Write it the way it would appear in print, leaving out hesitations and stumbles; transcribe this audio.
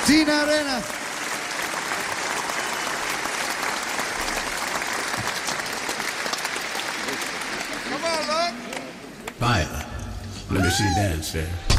Tina Arenas. Come on, Lord. Fire. Let me see you dance, man.